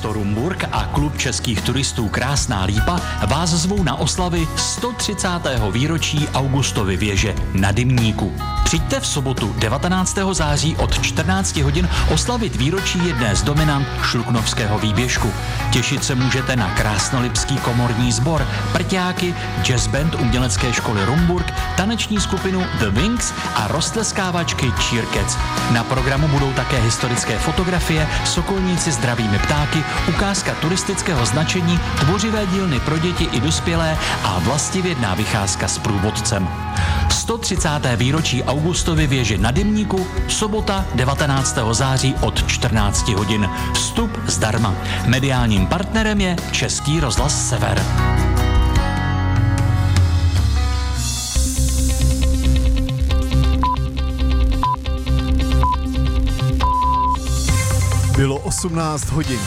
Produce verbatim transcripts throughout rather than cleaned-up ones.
Město Rumburk a klub českých turistů Krásná Lípa vás zvou na oslavy sto třicátého výročí Augustovy věže na Dymníku. Přijďte v sobotu devatenáctého září od čtrnácti hodin oslavit výročí jedné z dominant šluknovského výběžku. Těšit se můžete na krásnolipský komorní sbor, prťáky, jazz band umělecké školy Rumburk, taneční skupinu The Wings a roztleskávačky Cheercats. Na programu budou také historické fotografie, sokolníci s dravými ptáky, ukázka turistického značení, tvořivé dílny pro děti i dospělé a vlastivědná vycházka s průvodcem. sto třicáté výročí Augustovy věže na Dymníku, sobota devatenáctého září od čtrnácti hodin. Vstup zdarma. Mediálním partnerem je Český rozhlas Sever. Bylo osmnáct hodin.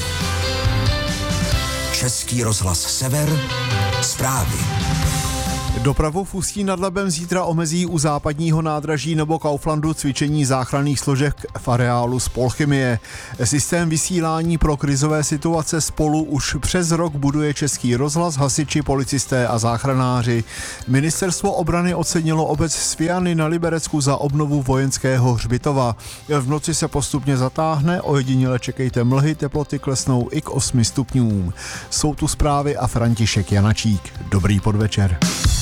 Český rozhlas Sever, zprávy. Dopravu v Ústí nad Labem zítra omezí u západního nádraží nebo Kauflandu cvičení záchranných složek v areálu Spolchimie. Systém vysílání pro krizové situace spolu už přes rok buduje Český rozhlas, hasiči, policisté a záchranáři. Ministerstvo obrany ocenilo obec Sviany na Liberecku za obnovu vojenského hřbitova. V noci se postupně zatáhne, ojediněle čekejte mlhy, teploty klesnou i k osmi stupňům. Jsou tu zprávy a František Janačík. Dobrý podvečer.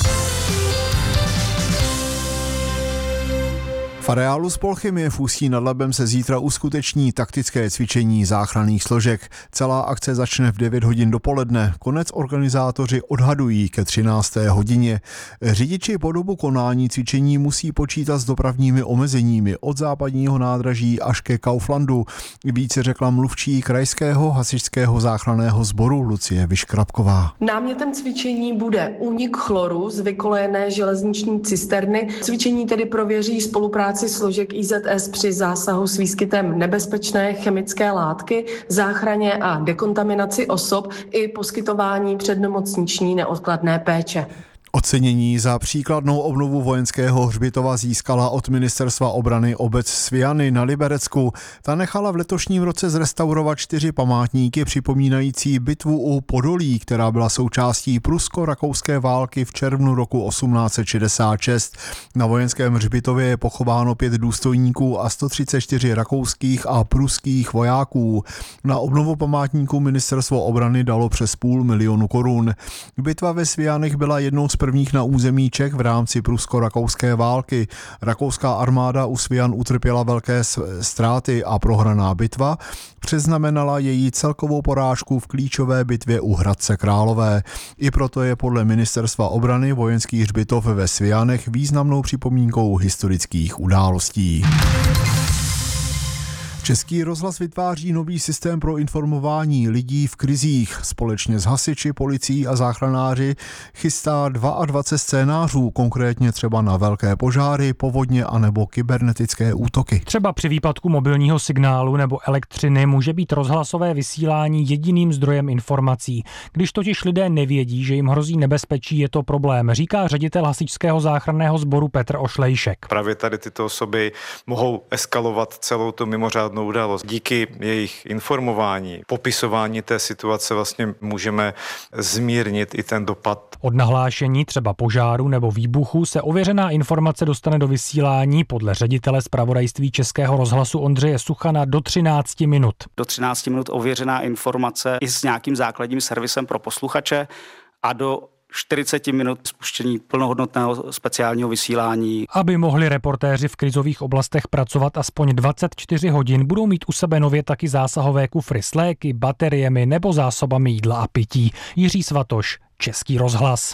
V areálu Spolchimie v Ústí nad Labem se zítra uskuteční taktické cvičení záchranných složek. Celá akce začne v devět hodin dopoledne. Konec organizátoři odhadují ke třinácté hodině. Řidiči po dobu konání cvičení musí počítat s dopravními omezeními od západního nádraží až ke Kauflandu. Více řekla mluvčí krajského hasičského záchranného sboru Lucie Vyškrabková. Námětem cvičení bude únik chloru z vykolejené železniční cisterny. Cvičení tedy prověří spolupráci složek I Z S při zásahu s výskytem nebezpečné chemické látky, záchraně a dekontaminaci osob i poskytování přednemocniční neodkladné péče. Ocenění za příkladnou obnovu vojenského hřbitova získala od Ministerstva obrany obec Sviany na Liberecku. Ta nechala v letošním roce zrestaurovat čtyři památníky připomínající bitvu u Podolí, která byla součástí prusko-rakouské války v červnu roku osmnáct set šedesát šest. Na vojenském hřbitově je pochováno pět důstojníků a sto třicet čtyři rakouských a pruských vojáků. Na obnovu památníků Ministerstvo obrany dalo přes půl milionu korun. Bitva ve Svianech byla jednou z prvních na území Čech v rámci prusko-rakouské války. Rakouská armáda u Svian utrpěla velké ztráty a prohraná bitva předznamenala její celkovou porážku v klíčové bitvě u Hradce Králové. I proto je podle Ministerstva obrany vojenský hřbitov ve Svianech významnou připomínkou historických událostí. Český rozhlas vytváří nový systém pro informování lidí v krizích. Společně s hasiči, policií a záchranáři chystá dvacet dva scénářů, konkrétně třeba na velké požáry, povodně anebo kybernetické útoky. Třeba při výpadku mobilního signálu nebo elektřiny může být rozhlasové vysílání jediným zdrojem informací. Když totiž lidé nevědí, že jim hrozí nebezpečí, je to problém, říká ředitel hasičského záchranného sboru Petr Ošlejšek. Právě tady tyto osoby mohou eskalovat celou tu mimořádnou událost. Díky jejich informování, popisování té situace vlastně můžeme zmírnit i ten dopad. Od nahlášení třeba požáru nebo výbuchu se ověřená informace dostane do vysílání podle ředitele zpravodajství Českého rozhlasu Ondřeje Suchana do třinácti minut. Do třinácti minut ověřená informace i s nějakým základním servisem pro posluchače a do čtyřicet minut spuštění plnohodnotného speciálního vysílání. Aby mohli reportéři v krizových oblastech pracovat aspoň dvacet čtyři hodin, budou mít u sebe nově taky zásahové kufry s léky, bateriemi nebo zásobami jídla a pití. Jiří Svatoš, Český rozhlas.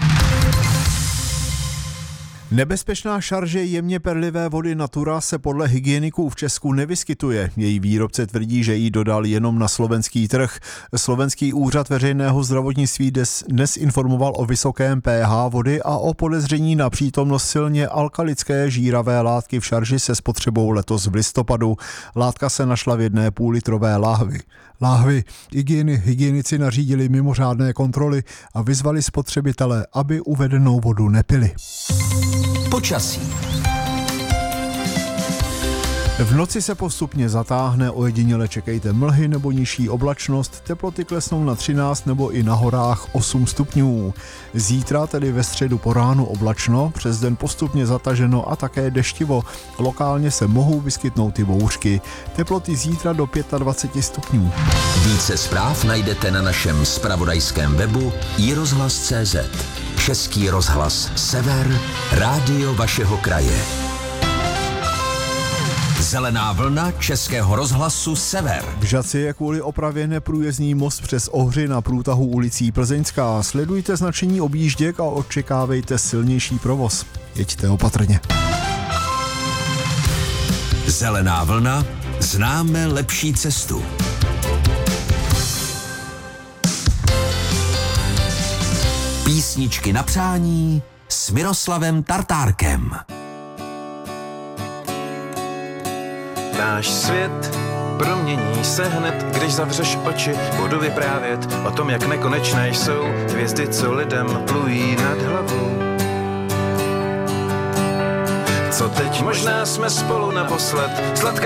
Nebezpečná šarže jemně perlivé vody Natura se podle hygieniků v Česku nevyskytuje. Její výrobce tvrdí, že ji dodal jenom na slovenský trh. Slovenský úřad veřejného zdravotnictví dnes informoval o vysokém pH vody a o podezření na přítomnost silně alkalické žíravé látky v šarži se spotřebou letos v listopadu. Látka se našla v jedné půllitrové láhvi. Láhvy hygieny, hygienici nařídili mimořádné kontroly a vyzvali spotřebitele, aby uvedenou vodu nepili. Počasí. V noci se postupně zatáhne, ojediněle čekejte mlhy nebo nižší oblačnost, teploty klesnou na třináct nebo i na horách osm stupňů. Zítra, tedy ve středu po ránu oblačno, přes den postupně zataženo a také deštivo. Lokálně se mohou vyskytnout i bouřky. Teploty zítra do dvacet pět stupňů. Více zpráv najdete na našem zpravodajském webu i rozhlas tečka cé zet. Český rozhlas Sever, rádio vašeho kraje. Zelená vlna Českého rozhlasu Sever. V Žatci je kvůli opravě neprůjezdný most přes Ohři na průtahu ulicí Plzeňská. Sledujte značení objížděk a očekávejte silnější provoz. Jeďte opatrně. Zelená vlna, známe lepší cestu. Písničky na přání s Miroslavem Tartárkem. Náš svět promění se hned, když zavřeš oči. Budu vyprávět o tom, jak nekonečné jsou hvězdy, co lidem plují nad hlavou. Co teď? Možná jsme spolu naposled. Sladká